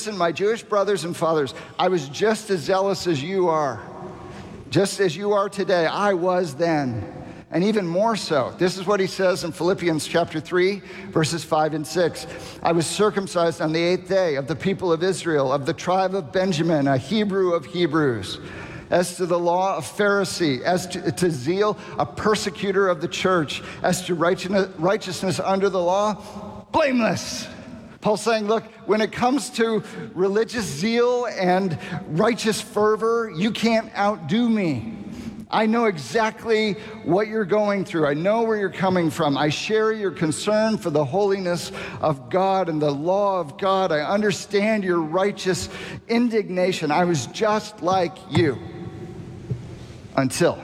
listen, my Jewish brothers and fathers, I was just as zealous as you are. Just as you are today, I was then. And even more so. This is what he says in Philippians chapter 3, verses 5 and 6. I was circumcised on the 8th day of the people of Israel, of the tribe of Benjamin, a Hebrew of Hebrews. As to the law, a Pharisee. As to zeal, a persecutor of the church. As to righteousness under the law, blameless. Paul's saying, look, when it comes to religious zeal and righteous fervor, you can't outdo me. I know exactly what you're going through. I know where you're coming from. I share your concern for the holiness of God and the law of God. I understand your righteous indignation. I was just like you. Until,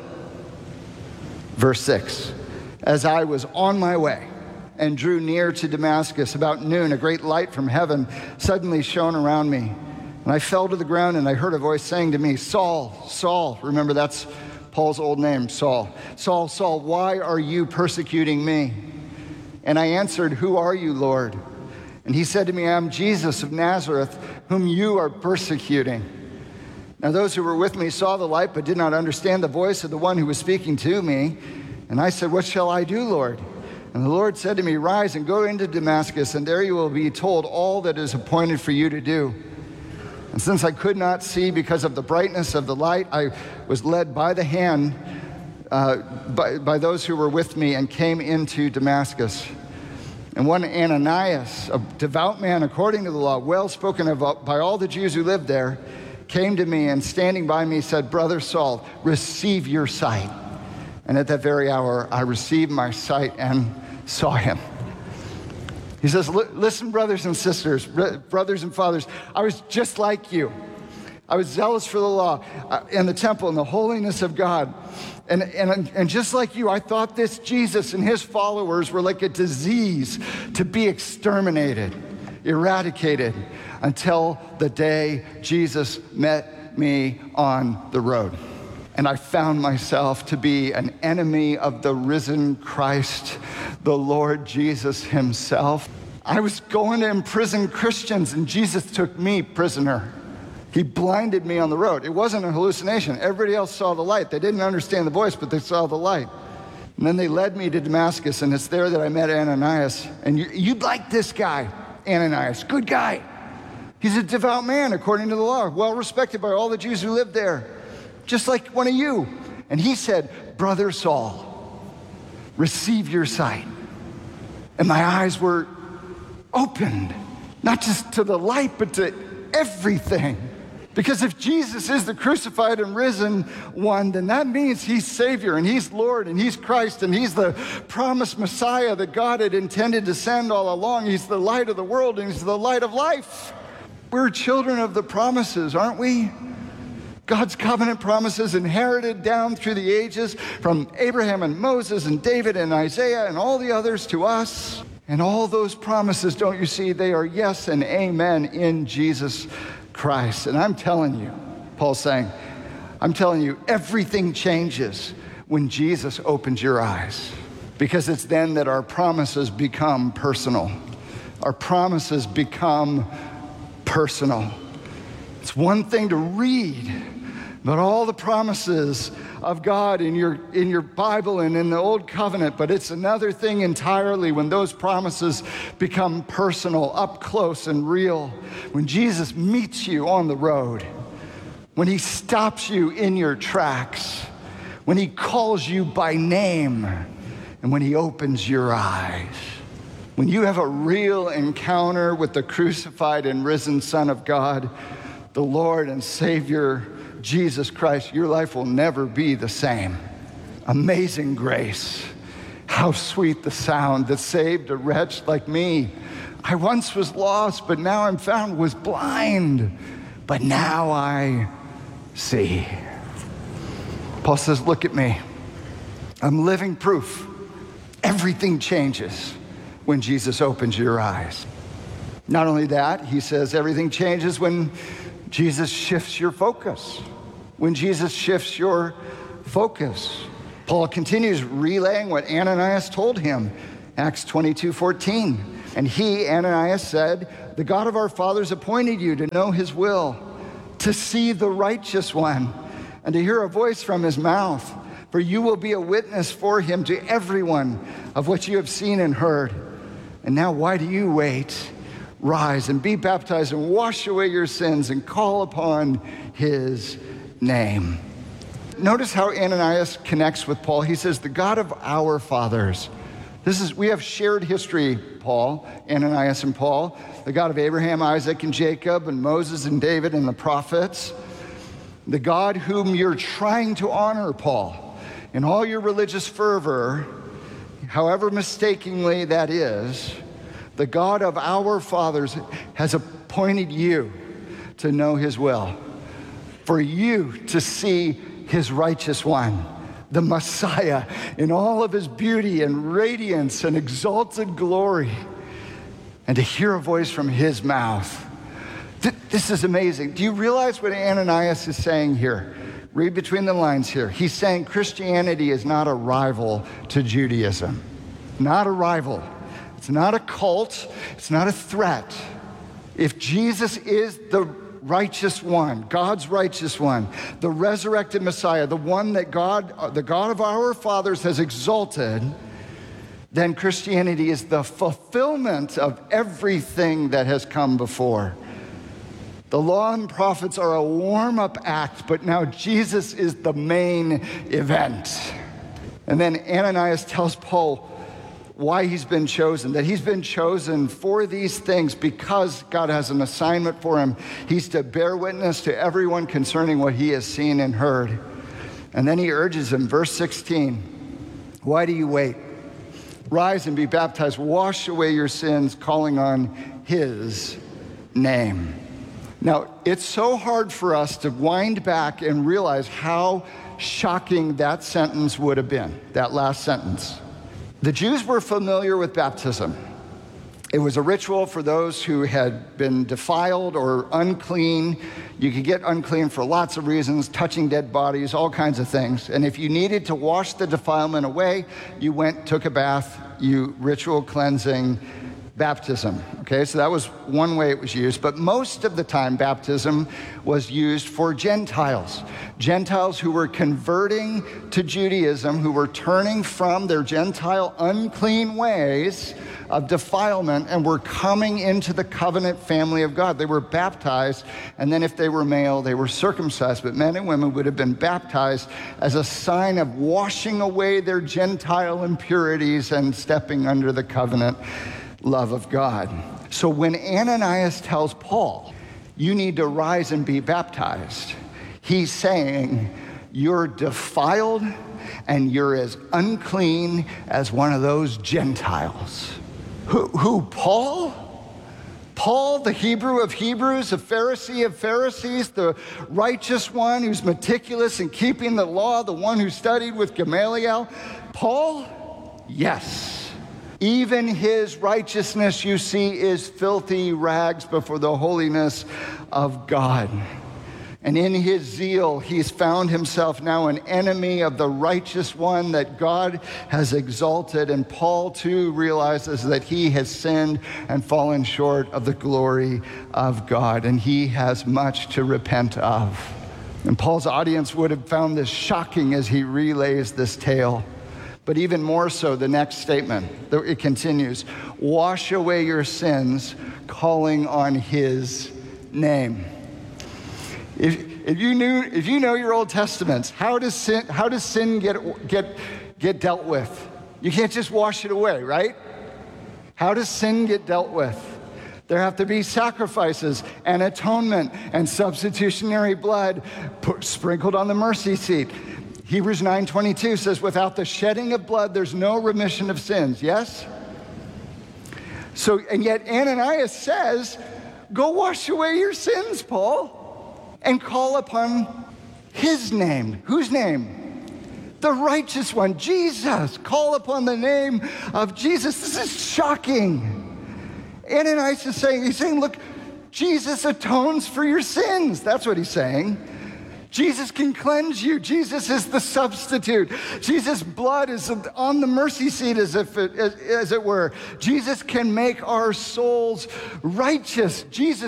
verse 6, as I was on my way and drew near to Damascus about noon, a great light from heaven suddenly shone around me. And I fell to the ground and I heard a voice saying to me, Saul, Saul, remember that's Paul's old name, Saul. Saul, Saul, why are you persecuting me? And I answered, who are you, Lord? And he said to me, I am Jesus of Nazareth, whom you are persecuting. Now those who were with me saw the light, but did not understand the voice of the one who was speaking to me. And I said, what shall I do, Lord? And the Lord said to me, rise and go into Damascus, and there you will be told all that is appointed for you to do. And since I could not see because of the brightness of the light, I was led by the hand by those who were with me and came into Damascus. And one Ananias, a devout man according to the law, well spoken of by all the Jews who lived there, came to me and standing by me said, Brother Saul, receive your sight. And at that very hour, I received my sight and saw him. He says, listen, brothers and sisters, brothers and fathers, I was just like you. I was zealous for the law and the temple and the holiness of God. And just like you, I thought this Jesus and his followers were like a disease to be exterminated, eradicated, until the day Jesus met me on the road. And I found myself to be an enemy of the risen Christ, the Lord Jesus himself. I was going to imprison Christians, and Jesus took me prisoner. He blinded me on the road. It wasn't a hallucination. Everybody else saw the light. They didn't understand the voice, but they saw the light. And then they led me to Damascus, and it's there that I met Ananias. And you'd like this guy, Ananias, good guy. He's a devout man according to the law, well respected by all the Jews who lived there, just like one of you. And he said, Brother Saul, receive your sight. And my eyes were opened, not just to the light, but to everything. Because if Jesus is the crucified and risen one, then that means he's Savior and he's Lord and he's Christ and he's the promised Messiah that God had intended to send all along. He's the light of the world and he's the light of life. We're children of the promises, aren't we? God's covenant promises inherited down through the ages from Abraham and Moses and David and Isaiah and all the others to us. And all those promises, don't you see, they are yes and amen in Jesus Christ. And I'm telling you, Paul's saying, I'm telling you, everything changes when Jesus opens your eyes. Because it's then that our promises become personal. Our promises become personal. It's one thing to read, but all the promises of God in your Bible and in the Old Covenant, but it's another thing entirely when those promises become personal, up close and real. When Jesus meets you on the road, when he stops you in your tracks, when he calls you by name, and when he opens your eyes. When you have a real encounter with the crucified and risen Son of God, the Lord and Savior, Jesus Christ, your life will never be the same. Amazing grace. How sweet the sound that saved a wretch like me. I once was lost, but now I'm found, was blind, but now I see. Paul says, look at me. I'm living proof. Everything changes when Jesus opens your eyes. Not only that, he says everything changes when Jesus shifts your focus. When Jesus shifts your focus. Paul continues relaying what Ananias told him. Acts 22:14. And he, Ananias, said, the God of our fathers appointed you to know his will, to see the righteous one, and to hear a voice from his mouth. For you will be a witness for him to everyone of what you have seen and heard. And now why do you wait? Rise and be baptized and wash away your sins and call upon his name. Notice how Ananias connects with Paul. He says, the God of our fathers. We have shared history, Paul, Ananias and Paul, the God of Abraham, Isaac, and Jacob, and Moses and David and the prophets, the God whom you're trying to honor, Paul, in all your religious fervor, however mistakenly that is. The God of our fathers has appointed you to know his will, for you to see his righteous one, the Messiah, in all of his beauty and radiance and exalted glory, and to hear a voice from his mouth. This is amazing. Do you realize what Ananias is saying here? Read between the lines here. He's saying Christianity is not a rival to Judaism. Not a rival. It's not a cult. It's not a threat. If Jesus is the righteous one, God's righteous one, the resurrected Messiah, the one that the God of our fathers has exalted, then Christianity is the fulfillment of everything that has come before. The law and prophets are a warm-up act, but now Jesus is the main event. And then Ananias tells Paul why he's been chosen, that he's been chosen for these things because God has an assignment for him. He's to bear witness to everyone concerning what he has seen and heard. And then he urges him, verse 16, why do you wait? Rise and be baptized, wash away your sins, calling on his name. Now, it's so hard for us to wind back and realize how shocking that sentence would have been, that last sentence. The Jews were familiar with baptism. It was a ritual for those who had been defiled or unclean. You could get unclean for lots of reasons, touching dead bodies, all kinds of things. And if you needed to wash the defilement away, you went, took a bath, ritual cleansing, baptism. Okay, so that was one way it was used. But most of the time, baptism was used for Gentiles. Gentiles who were converting to Judaism, who were turning from their Gentile unclean ways of defilement and were coming into the covenant family of God. They were baptized, and then if they were male, they were circumcised. But men and women would have been baptized as a sign of washing away their Gentile impurities and stepping under the covenant love of God. So when Ananias tells Paul, you need to rise and be baptized, he's saying, you're defiled and you're as unclean as one of those Gentiles. Who, Paul? Paul, the Hebrew of Hebrews, the Pharisee of Pharisees, the righteous one who's meticulous in keeping the law, the one who studied with Gamaliel. Paul? Yes. Even his righteousness, you see, is filthy rags before the holiness of God. And in his zeal, he's found himself now an enemy of the righteous one that God has exalted. And Paul, too, realizes that he has sinned and fallen short of the glory of God. And he has much to repent of. And Paul's audience would have found this shocking as he relays this tale. But even more so, the next statement, it continues, wash away your sins, calling on his name. If you know your Old Testaments, how does sin get dealt with? You can't just wash it away, right? How does sin get dealt with? There have to be sacrifices and atonement and substitutionary blood sprinkled on the mercy seat. Hebrews 9:22 says, without the shedding of blood, there's no remission of sins, yes? So, and yet Ananias says, go wash away your sins, Paul, and call upon his name. Whose name? The righteous one, Jesus. Call upon the name of Jesus. This is shocking. Ananias is saying, look, Jesus atones for your sins. That's what he's saying. Jesus can cleanse you. Jesus is the substitute. Jesus' blood is on the mercy seat as it were. Jesus can make our souls righteous.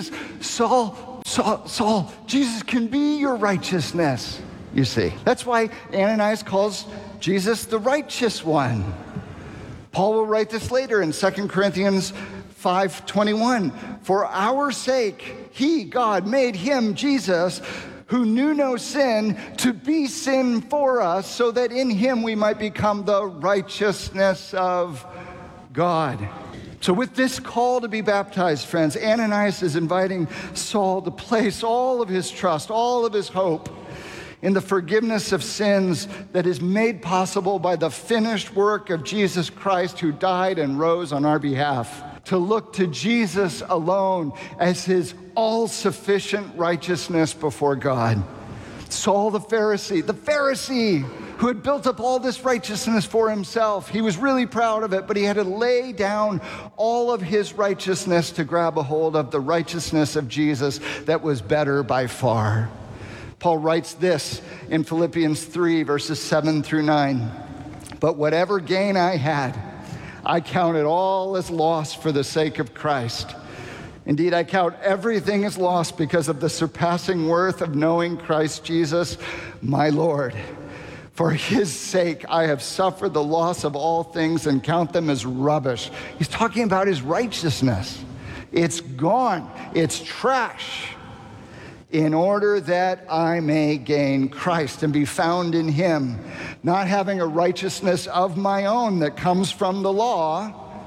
Saul, Jesus can be your righteousness, you see. That's why Ananias calls Jesus the righteous one. Paul will write this later in 2 Corinthians 5:21. For our sake, he, God, made him, Jesus, who knew no sin, to be sin for us, so that in him we might become the righteousness of God. So with this call to be baptized, friends, Ananias is inviting Saul to place all of his trust, all of his hope in the forgiveness of sins that is made possible by the finished work of Jesus Christ, who died and rose on our behalf. To look to Jesus alone as his all-sufficient righteousness before God. Saul the Pharisee who had built up all this righteousness for himself. He was really proud of it, but he had to lay down all of his righteousness to grab a hold of the righteousness of Jesus that was better by far. Paul writes this in Philippians 3, verses 7 through 9. But whatever gain I had, I count it all as loss for the sake of Christ. Indeed, I count everything as loss because of the surpassing worth of knowing Christ Jesus, my Lord. For his sake, I have suffered the loss of all things and count them as rubbish. He's talking about his righteousness. It's gone. It's trash. In order that I may gain Christ and be found in him, not having a righteousness of my own that comes from the law,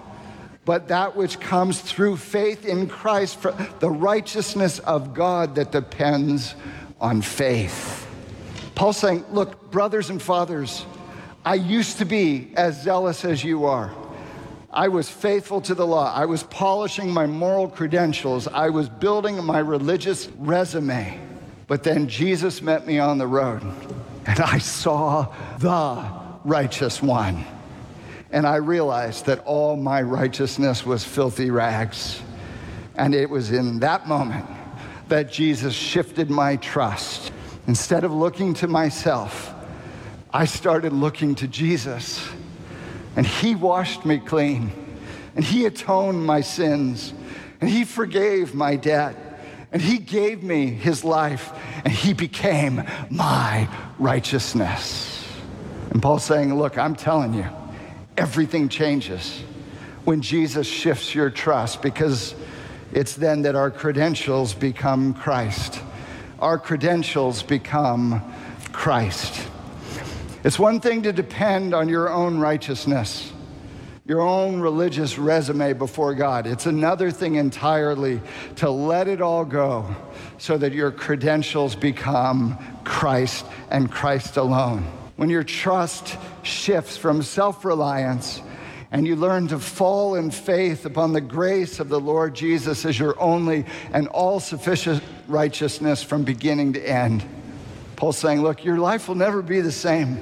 but that which comes through faith in Christ, for the righteousness of God that depends on faith. Paul's saying, look, brothers and fathers, I used to be as zealous as you are. I was faithful to the law. I was polishing my moral credentials. I was building my religious resume. But then Jesus met me on the road, and I saw the righteous one. And I realized that all my righteousness was filthy rags. And it was in that moment that Jesus shifted my trust. Instead of looking to myself, I started looking to Jesus. And he washed me clean. And he atoned my sins. And he forgave my debt. And he gave me his life. And he became my righteousness. And Paul's saying, look, I'm telling you, everything changes when Jesus shifts your trust, because it's then that our credentials become Christ. Our credentials become Christ. It's one thing to depend on your own righteousness, your own religious resume before God. It's another thing entirely to let it all go so that your credentials become Christ and Christ alone. When your trust shifts from self-reliance and you learn to fall in faith upon the grace of the Lord Jesus as your only and all-sufficient righteousness from beginning to end. Paul's saying, look, your life will never be the same.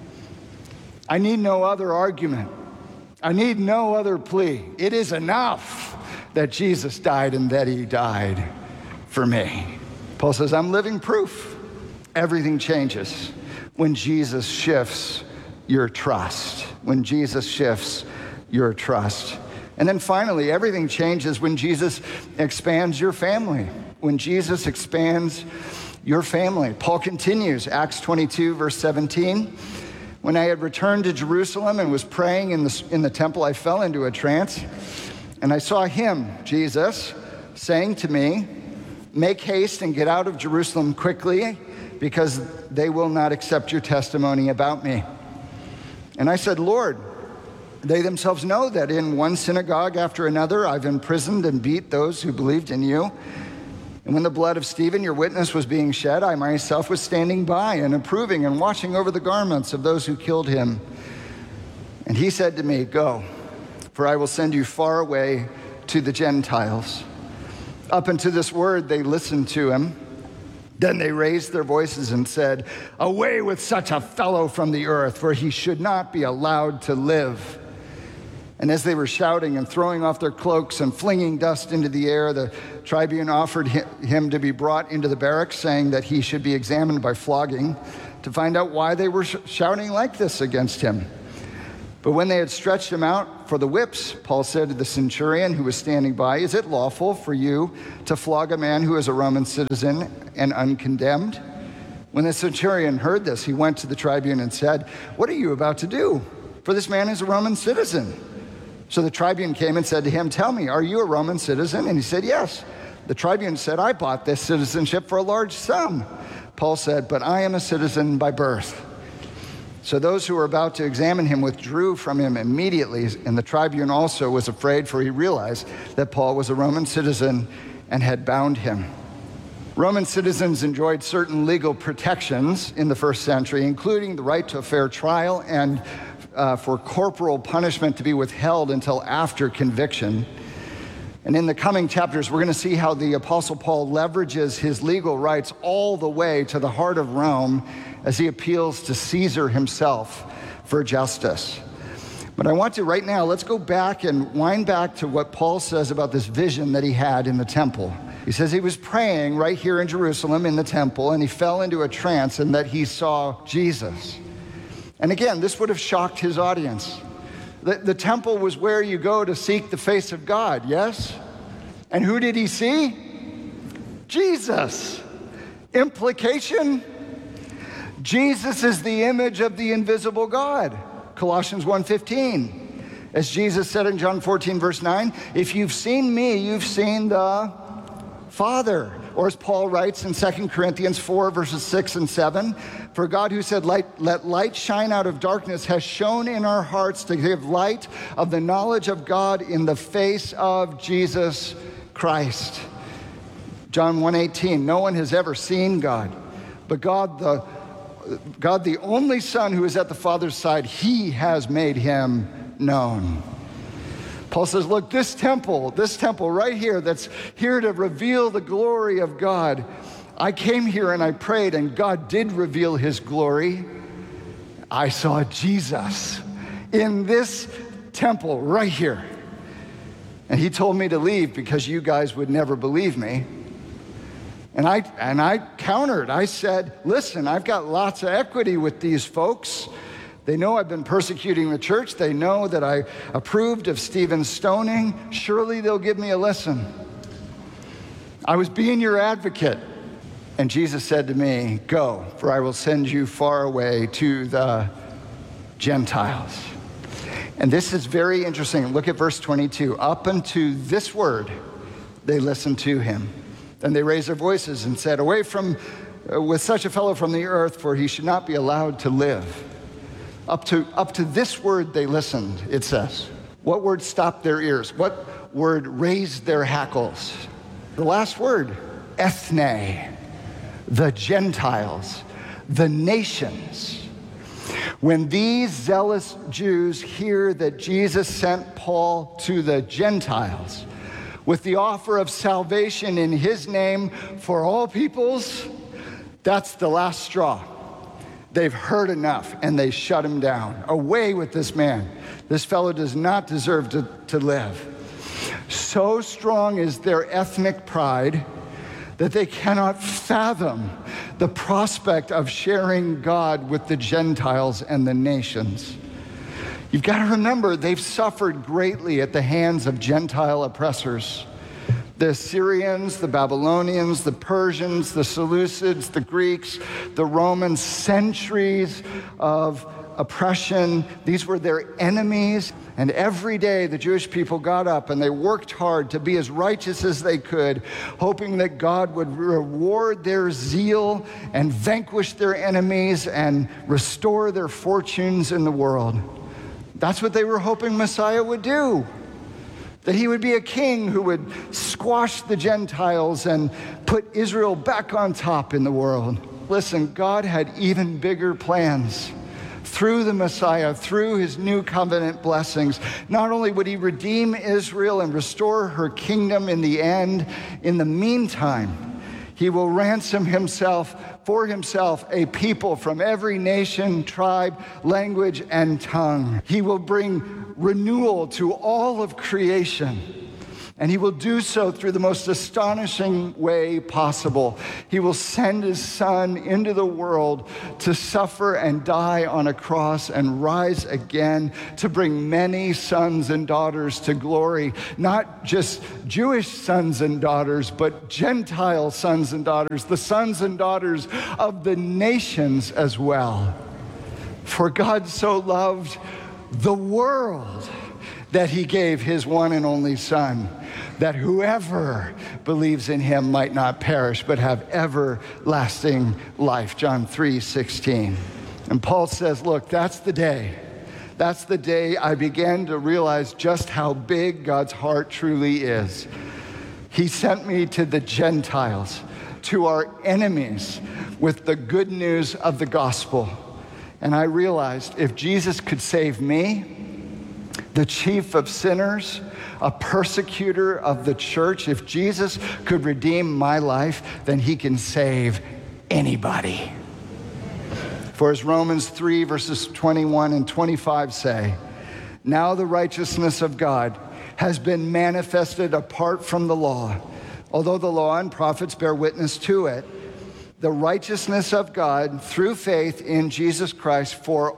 I need no other argument. I need no other plea. It is enough that Jesus died and that he died for me. Paul says, I'm living proof. Everything changes when Jesus shifts your trust. When Jesus shifts your trust. And then finally, everything changes when Jesus expands your family. When Jesus expands your family. Paul continues, Acts 22, verse 17. When I had returned to Jerusalem and was praying in the temple, I fell into a trance. And I saw him, Jesus, saying to me, make haste and get out of Jerusalem quickly, because they will not accept your testimony about me. And I said, Lord, they themselves know that in one synagogue after another I've imprisoned and beat those who believed in you. And when the blood of Stephen, your witness, was being shed, I myself was standing by and approving and watching over the garments of those who killed him. And he said to me, go, for I will send you far away to the Gentiles. Up unto this word they listened to him. Then they raised their voices and said, away with such a fellow from the earth, for he should not be allowed to live. And as they were shouting and throwing off their cloaks and flinging dust into the air, the tribune offered him to be brought into the barracks, saying that he should be examined by flogging to find out why they were shouting like this against him. But when they had stretched him out for the whips, Paul said to the centurion who was standing by, "Is it lawful for you to flog a man who is a Roman citizen and uncondemned?" When the centurion heard this, he went to the tribune and said, "What are you about to do? For this man is a Roman citizen." So the tribune came and said to him, "Tell me, are you a Roman citizen?" And he said, "Yes." The tribune said, "I bought this citizenship for a large sum." Paul said, "But I am a citizen by birth." So those who were about to examine him withdrew from him immediately, and the tribune also was afraid, for he realized that Paul was a Roman citizen and had bound him. Roman citizens enjoyed certain legal protections in the first century, including the right to a fair trial and for corporal punishment to be withheld until after conviction. And in the coming chapters, we're going to see how the Apostle Paul leverages his legal rights all the way to the heart of Rome as he appeals to Caesar himself for justice. But I want to right now, let's go back and wind back to what Paul says about this vision that he had in the temple. He says he was praying right here in Jerusalem in the temple, and he fell into a trance and that he saw Jesus. And again, this would have shocked his audience. The temple was where you go to seek the face of God, yes? And who did he see? Jesus. Implication? Jesus is the image of the invisible God. Colossians 1:15. As Jesus said in John 14, verse 9, "If you've seen me, you've seen the Father." Or as Paul writes in 2 Corinthians 4, verses 6 and 7, "For God who said, 'Let light shine out of darkness,' has shone in our hearts to give light of the knowledge of God in the face of Jesus Christ." John 1:18, "No one has ever seen God, but God the only Son who is at the Father's side, he has made him known." Paul says, look, this temple right here that's here to reveal the glory of God, I came here and I prayed and God did reveal his glory. I saw Jesus in this temple right here. And he told me to leave because you guys would never believe me. And I countered. I said, listen, I've got lots of equity with these folks. They know I've been persecuting the church. They know that I approved of Stephen's stoning. Surely they'll give me a listen. I was being your advocate. And Jesus said to me, "Go, for I will send you far away to the Gentiles." And this is very interesting. Look at verse 22. "Up unto this word, they listened to him. Then they raised their voices and said, 'Away with such a fellow from the earth, for he should not be allowed to live.'" Up to this word they listened, it says. What word stopped their ears? What word raised their hackles? The last word, ethne, the Gentiles, the nations. When these zealous Jews hear that Jesus sent Paul to the Gentiles with the offer of salvation in his name for all peoples, that's the last straw. They've heard enough, and they shut him down. Away with this man. This fellow does not deserve to live. So strong is their ethnic pride that they cannot fathom the prospect of sharing God with the Gentiles and the nations. You've got to remember, they've suffered greatly at the hands of Gentile oppressors. The Assyrians, the Babylonians, the Persians, the Seleucids, the Greeks, the Romans, centuries of oppression. These were their enemies. And every day the Jewish people got up and they worked hard to be as righteous as they could, hoping that God would reward their zeal and vanquish their enemies and restore their fortunes in the world. That's what they were hoping Messiah would do. That he would be a king who would squash the Gentiles and put Israel back on top in the world. Listen, God had even bigger plans. Through the Messiah, through his new covenant blessings, not only would he redeem Israel and restore her kingdom in the end, in the meantime, He will ransom for himself a people from every nation, tribe, language, and tongue. He will bring renewal to all of creation. And he will do so through the most astonishing way possible. He will send his son into the world to suffer and die on a cross and rise again to bring many sons and daughters to glory. Not just Jewish sons and daughters, but Gentile sons and daughters, the sons and daughters of the nations as well. For God so loved the world that he gave his one and only Son, that whoever believes in him might not perish, but have everlasting life. John 3:16. And Paul says, look, that's the day. That's the day I began to realize just how big God's heart truly is. He sent me to the Gentiles, to our enemies, with the good news of the gospel. And I realized if Jesus could save me, the chief of sinners, a persecutor of the church, if Jesus could redeem my life, then he can save anybody. For as Romans 3 verses 21 and 25 say, now the righteousness of God has been manifested apart from the law, although the law and prophets bear witness to it, the righteousness of God through faith in Jesus Christ for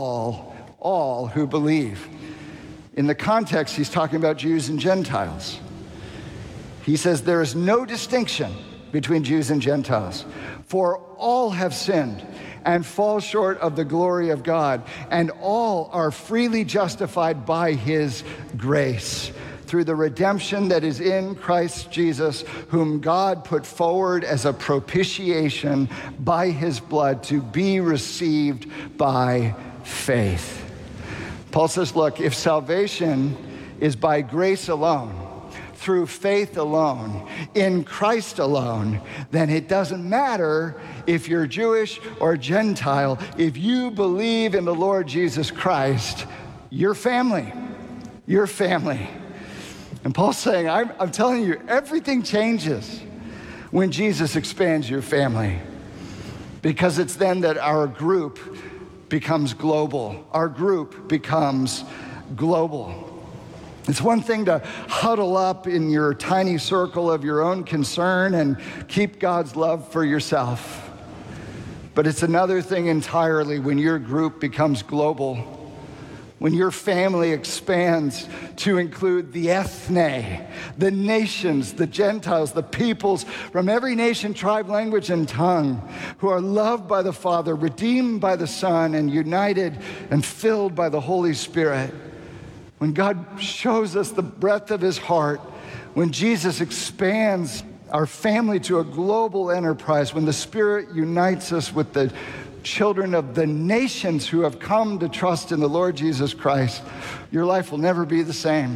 all who believe. In the context, he's talking about Jews and Gentiles. He says there is no distinction between Jews and Gentiles, for all have sinned and fall short of the glory of God, and all are freely justified by his grace through the redemption that is in Christ Jesus, whom God put forward as a propitiation by his blood to be received by faith. Paul says, look, if salvation is by grace alone, through faith alone, in Christ alone, then it doesn't matter if you're Jewish or Gentile. If you believe in the Lord Jesus Christ, you're family. You're family. And Paul's saying, I'm telling you, everything changes when Jesus expands your family, because it's then that our group becomes global. Our group becomes global. It's one thing to huddle up in your tiny circle of your own concern and keep God's love for yourself. But it's another thing entirely when your group becomes global, when your family expands to include the ethne, the nations, the Gentiles, the peoples from every nation, tribe, language, and tongue, who are loved by the Father, redeemed by the Son, and united and filled by the Holy Spirit. When God shows us the breadth of his heart, when Jesus expands our family to a global enterprise, when the Spirit unites us with the children of the nations who have come to trust in the Lord Jesus Christ, your life will never be the same.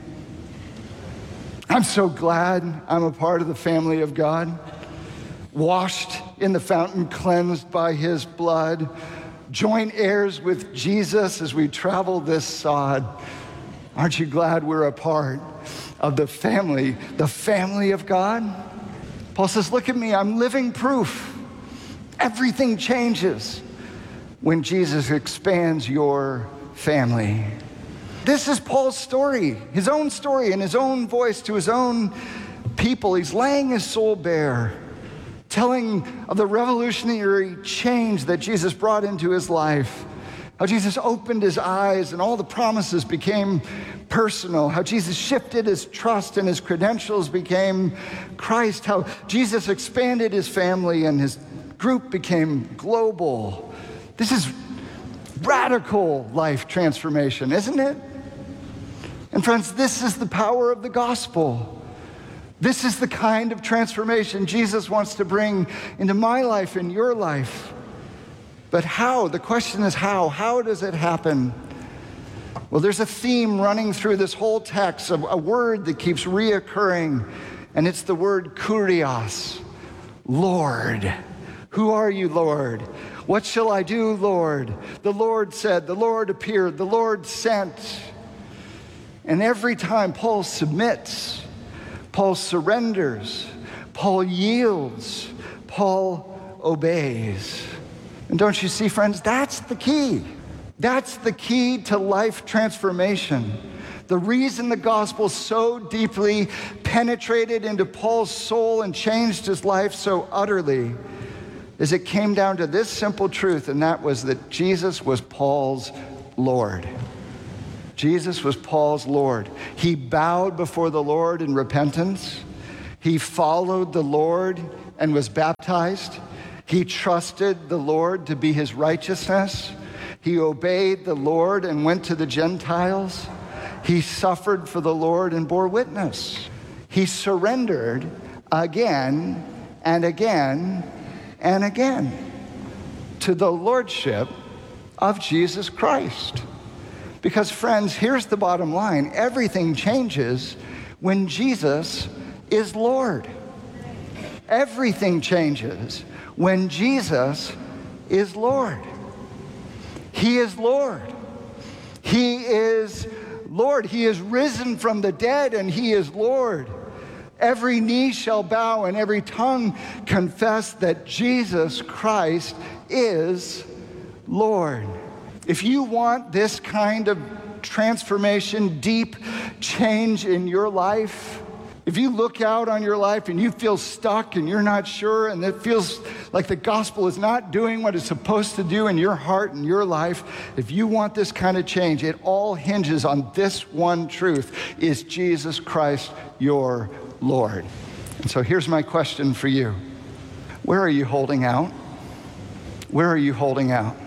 I'm so glad I'm a part of the family of God, washed in the fountain, cleansed by his blood, joint heirs with Jesus as we travel this sod. Aren't you glad we're a part of the family of God? Paul says, look at me, I'm living proof. Everything changes when Jesus expands your family. This is Paul's story, his own story in his own voice to his own people. He's laying his soul bare, telling of the revolutionary change that Jesus brought into his life, how Jesus opened his eyes and all the promises became personal, how Jesus shifted his trust and his credentials became Christ, how Jesus expanded his family and his group became global. This is radical life transformation, isn't it? And friends, this is the power of the gospel. This is the kind of transformation Jesus wants to bring into my life and your life. But how? The question is how? How does it happen? Well, there's a theme running through this whole text, a word that keeps reoccurring, and it's the word kurios, Lord. Who are you, Lord? What shall I do, Lord? The Lord said, the Lord appeared, the Lord sent. And every time Paul submits, Paul surrenders, Paul yields. Paul obeys. And don't you see, friends, that's the key. That's the key to life transformation. The reason the gospel so deeply penetrated into Paul's soul and changed his life so utterly is it came down to this simple truth, and that was that Jesus was Paul's Lord. Jesus was Paul's Lord. He bowed before the Lord in repentance. He followed the Lord and was baptized. He trusted the Lord to be his righteousness. He obeyed the Lord and went to the Gentiles. He suffered for the Lord and bore witness. He surrendered again and again and again to the lordship of Jesus Christ. Because, friends, here's the bottom line. Everything changes when Jesus is Lord. Everything changes when Jesus is Lord. He is Lord. He is Lord. He is risen from the dead, and he is Lord. Every knee shall bow and every tongue confess that Jesus Christ is Lord. If you want this kind of transformation, deep change in your life, if you look out on your life and you feel stuck and you're not sure and it feels like the gospel is not doing what it's supposed to do in your heart and your life, if you want this kind of change, it all hinges on this one truth: is Jesus Christ your Lord? And so here's my question for you. Where are you holding out? Where are you holding out?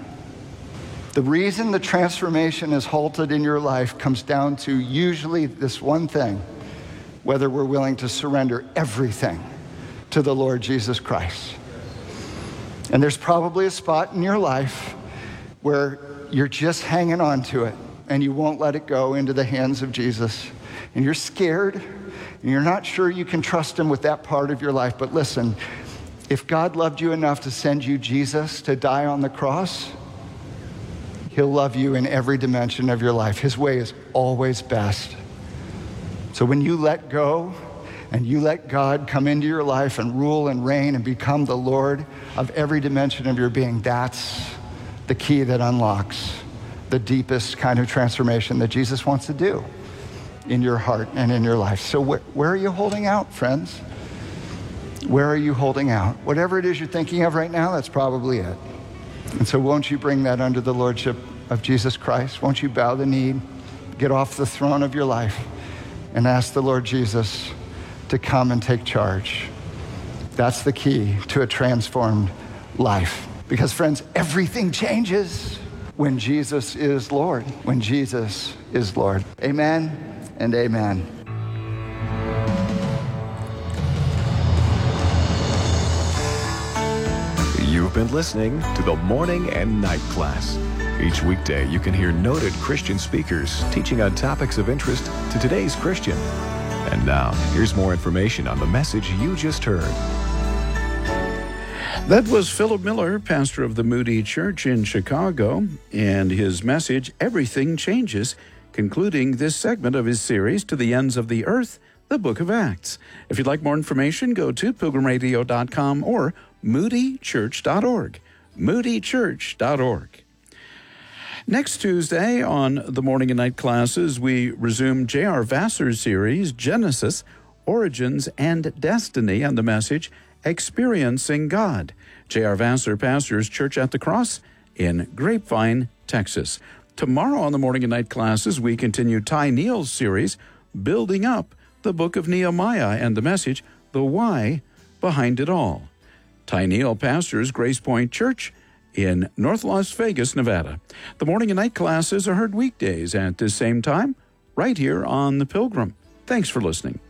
The reason the transformation is halted in your life comes down to usually this one thing: whether we're willing to surrender everything to the Lord Jesus Christ. And there's probably a spot in your life where you're just hanging on to it and you won't let it go into the hands of Jesus. And you're scared and you're not sure you can trust him with that part of your life. But listen, if God loved you enough to send you Jesus to die on the cross, he'll love you in every dimension of your life. His way is always best. So when you let go and you let God come into your life and rule and reign and become the Lord of every dimension of your being, that's the key that unlocks the deepest kind of transformation that Jesus wants to do in your heart and in your life. So where are you holding out, friends? Where are you holding out? Whatever it is you're thinking of right now, that's probably it. And so won't you bring that under the lordship of Jesus Christ? Won't you bow the knee, get off the throne of your life, and ask the Lord Jesus to come and take charge? That's the key to a transformed life. Because, friends, everything changes when Jesus is Lord. When Jesus is Lord. Amen and amen. You've been listening to the Morning and Night Class. Each weekday, you can hear noted Christian speakers teaching on topics of interest to today's Christian. And now, here's more information on the message you just heard. That was Philip Miller, pastor of the Moody Church in Chicago, and his message, Everything Changes, concluding this segment of his series, To the Ends of the Earth, the Book of Acts. If you'd like more information, go to pilgrimradio.com or moodychurch.org. moodychurch.org. Next Tuesday on the Morning and Night Classes, we resume J.R. Vassar's series, Genesis, Origins, and Destiny, and the message, Experiencing God. J.R. Vassar pastors Church at the Cross in Grapevine, Texas. Tomorrow on the Morning and Night Classes, we continue Ty Neal's series, Building Up the Book of Nehemiah, and the message, The Why Behind It All. Ty Neal pastors Grace Point Church in North Las Vegas, Nevada. The Morning and Night Classes are heard weekdays at this same time, right here on The Pilgrim. Thanks for listening.